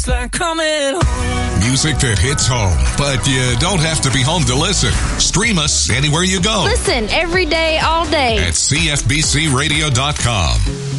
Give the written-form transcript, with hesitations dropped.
Like coming home. Music that hits home, but you don't have to be home to listen. Stream us anywhere you go. Listen every day, all day at CFBCRadio.com.